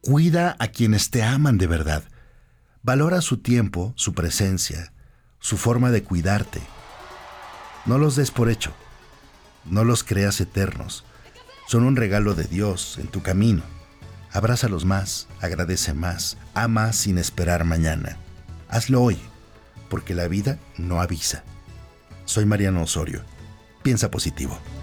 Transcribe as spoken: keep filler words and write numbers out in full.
Cuida a quienes te aman de verdad. Valora su tiempo, su presencia, su forma de cuidarte. No los des por hecho. No los creas eternos. Son un regalo de Dios en tu camino. Abrázalos más, agradece más, ama sin esperar mañana. Hazlo hoy, porque la vida no avisa. Soy Mariano Osorio. Piensa positivo.